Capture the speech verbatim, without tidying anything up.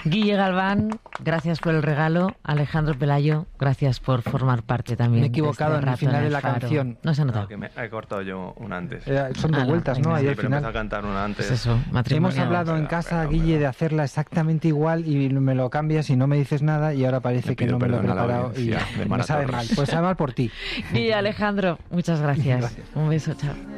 Guille Galván, gracias por el regalo. Alejandro Pelayo, gracias por formar parte también. Me he equivocado de este en el final rato de en la Faro. canción. No se ha notado. No, que me he cortado yo una antes. Eh, son dos Ah, no, vueltas, ¿no? venga. Ahí Sí, al pero final. empecé a cantar una antes. Pues eso, Hemos matrimonial. hablado en Pero, casa, pero, Guille, pero. de hacerla exactamente igual y me lo cambias y no me dices nada y ahora parece Le que pido no me lo he perdón a la preparado y audiencia de me Mara sabe Torres. mal. Pues sabe mal por ti. Guille, Alejandro, muchas gracias. Gracias. Un beso, chao.